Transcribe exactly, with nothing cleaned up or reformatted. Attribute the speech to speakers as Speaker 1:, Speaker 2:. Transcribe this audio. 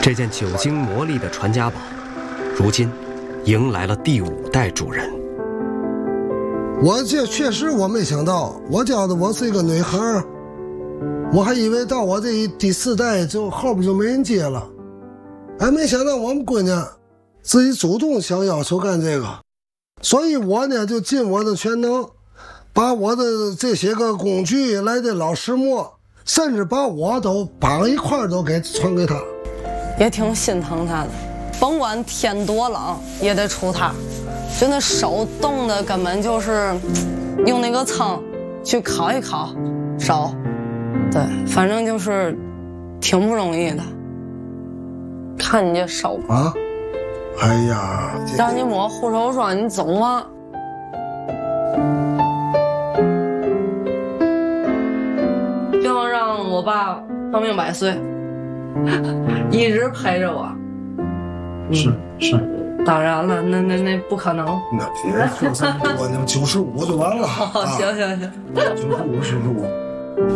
Speaker 1: 这件久经磨砺的传家宝，如今迎来了第五代主人。
Speaker 2: 我这确实我没想到，我觉得我是一个女孩，我还以为到我这一第四代就后边就没人接了，还没想到我们闺女自己主动想要求干这个，所以我呢就尽我的全能，把我的这些个工具来的老石磨，甚至把我都绑一块都给传给他。
Speaker 3: 也挺心疼他的，甭管天多冷也得出他，就那手冻的根本就是用那个蹭去烤一烤手，对，反正就是挺不容易的。看你这手
Speaker 2: 啊，哎呀，
Speaker 3: 让你抹护手霜你走吗？就能让我爸长命百岁，一直陪着我。
Speaker 2: 是是，
Speaker 3: 当然了，那那那不可能。
Speaker 2: 那别说这么多，你九十五就完了。
Speaker 3: 哦，行行行，
Speaker 2: 九十五，九十五。